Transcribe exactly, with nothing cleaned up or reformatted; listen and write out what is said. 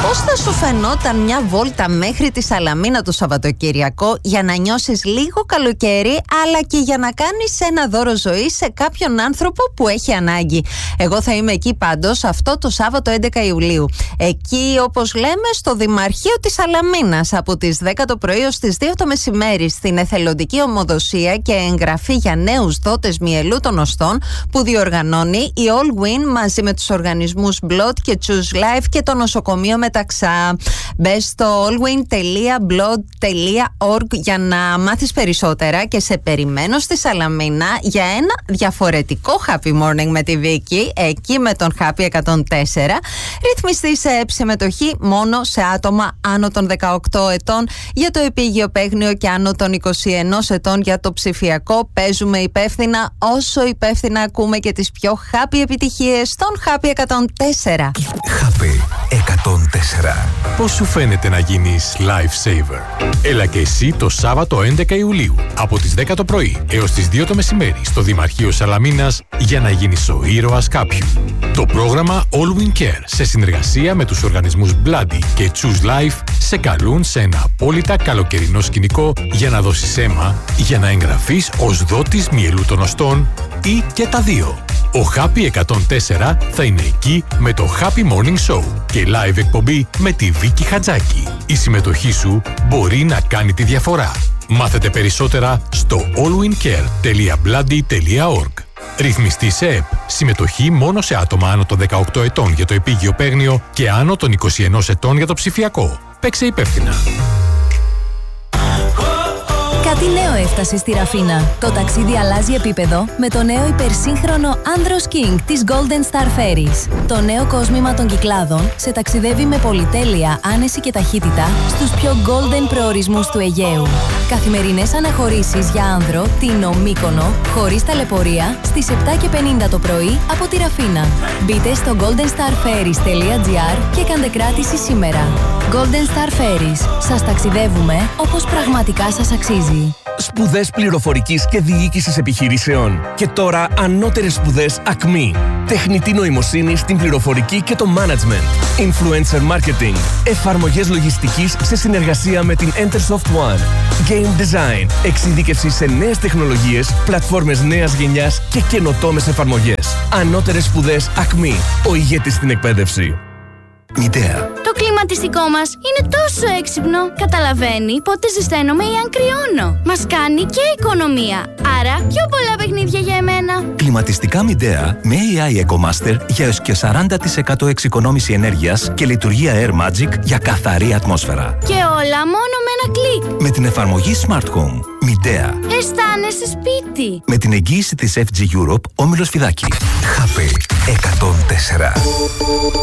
Πώς θα σου φαινόταν μια βόλτα μέχρι τη Σαλαμίνα το Σαββατοκύριακο για να νιώσεις λίγο καλοκαίρι, αλλά και για να κάνεις ένα δώρο ζωής σε κάποιον άνθρωπο που έχει ανάγκη? Εγώ θα είμαι εκεί πάντως αυτό το Σάββατο έντεκα Ιουλίου. Εκεί, όπως λέμε, στο Δημαρχείο της Σαλαμίνας από τις δέκα το πρωί ως τις δύο το μεσημέρι, στην εθελοντική ομοδοσία και εγγραφή για νέους δότες μυελού των οστών που διοργανώνει η All Win μαζί με τους οργανισμούς Blood και Choose Life και το νοσοκομείο Μεταξά. Μπες στο allwin τελεία blood τελεία org για να μάθεις περισσότερα και σε περιμένω στη Σαλαμίνα για ένα διαφορετικό Happy Morning με τη Βίκη, εκεί με τον Happy εκατόν τέσσερα. Ρυθμιστή σε συμμετοχή μόνο σε άτομα άνω των δεκαοκτώ ετών για το επίγειο παίγνιο και άνω των είκοσι ένα ετών για το ψηφιακό. Παίζουμε υπεύθυνα, όσο υπεύθυνα ακούμε και τις πιο happy επιτυχίες στον Happy εκατόν τέσσερα. Happy εκατόν τέσσερα. Πώς σου φαίνεται να γίνεις life saver? Έλα και εσύ το Σάββατο έντεκα Ιουλίου από τις δέκα το πρωί έως τις δύο το μεσημέρι στο Δημαρχείο Σαλαμίνας για να γίνεις ο ήρωας κάποιου. Το πρόγραμμα All We Care σε συνεργασία με τους οργανισμούς Bloody και Choose Life σε καλούν σε ένα απόλυτα καλοκαιρινό σκηνικό για να δώσεις αίμα, για να εγγραφείς ως δότης μυελού των οστών ή και τα δύο. Ο Happy εκατόν τέσσερα θα είναι εκεί με το Happy Morning Show και live εκπομπή με τη Βίκη Χατζάκη. Η συμμετοχή σου μπορεί να κάνει τη διαφορά. Μάθετε περισσότερα στο allwincare τελεία bloody τελεία org. Ρυθμιστή σε ΕΠ. Συμμετοχή μόνο σε άτομα άνω των δεκαοκτώ ετών για το επίγειο παίγνιο και άνω των είκοσι ένα ετών για το ψηφιακό. Παίξε υπεύθυνα. Κάτι νέο έφτασε στη Ραφίνα. Το ταξίδι αλλάζει επίπεδο με το νέο υπερσύγχρονο Andros King της Golden Star Ferries. Το νέο κόσμημα των Κυκλάδων σε ταξιδεύει με πολυτέλεια, άνεση και ταχύτητα στους πιο golden προορισμούς του Αιγαίου. Καθημερινές αναχωρήσεις για άνδρο, Τίνο, Μύκονο, χωρίς ταλαιπωρία, στις επτά και πενήντα το πρωί από τη Ραφίνα. Μπείτε στο golden star ferries τελεία gr και κάντε κράτηση σήμερα. Golden Star Ferries. Σας ταξιδεύουμε όπως πραγματικά σας αξίζει. Σπουδές πληροφορικής και διοίκησης επιχειρήσεων. Και τώρα ανώτερες σπουδές ΑΚΜΗ. Τεχνητή νοημοσύνη στην πληροφορική και το management. Influencer marketing. Εφαρμογές λογιστικής σε συνεργασία με την Entersoft One. Game design. Εξειδίκευση σε νέες τεχνολογίες, πλατφόρμες νέας γενιάς και καινοτόμες εφαρμογές. Ανώτερες σπουδές ΑΚΜΗ. Ο ηγέτης στην εκπαίδευση. Μητέα. Το κλιματιστικό μας είναι τόσο έξυπνο. Καταλαβαίνει πότε ζεσταίνομαι ή αν κρυώνω. Μας κάνει και οικονομία. Άρα πιο πολλά παιχνίδια για εμένα. Κλιματιστικά Μητέα με έι άι EcoMaster για έως και σαράντα τοις εκατό εξοικονόμηση ενέργειας και λειτουργία Air Magic για καθαρή ατμόσφαιρα. Και όλα μόνο με ένα κλικ. Με την εφαρμογή Smart Home. Μητέα. Αισθάνεσαι σπίτι. Με την εγγύηση της εφ τζι Europe, Όμιλος Φιδάκη. Happy εκατόν τέσσερα.